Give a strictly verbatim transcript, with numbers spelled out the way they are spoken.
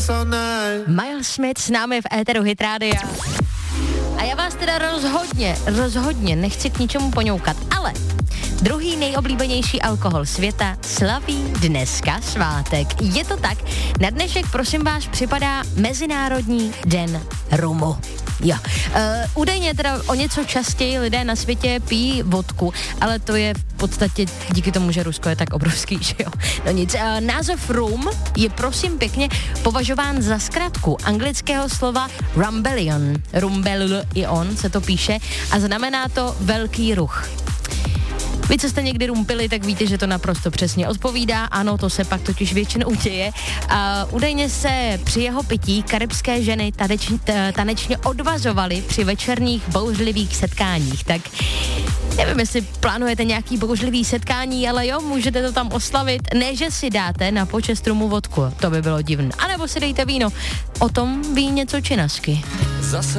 Miles Smith s námi v éteru Hit Rádia. A já vás teda rozhodně, rozhodně nechci k ničemu poňoukat, ale druhý nejoblíbenější alkohol světa slaví dneska svátek. Je to tak, na dnešek prosím vás připadá Mezinárodní den rumu. Jo. Uh, údajně teda o něco častěji lidé na světě pijí vodku, ale to je v podstatě díky tomu, že Rusko je tak obrovský, že jo. No nic, uh, název rum je prosím pěkně považován za zkratku anglického slova rumbellion. Rumbellion se to píše a znamená to velký ruch. Vy, co jste někdy rumpili, tak víte, že to naprosto přesně odpovídá. Ano, to se pak totiž většinou děje. A údajně se při jeho pití karibské ženy taneč, tanečně odvazovaly při večerních bouřlivých setkáních. Tak nevím, jestli plánujete nějaký bouřlivý setkání, ale jo, můžete to tam oslavit. Ne, že si dáte na počest rumu vodku, to by bylo divné. A nebo si dejte víno. O tom ví něco činasky. Zase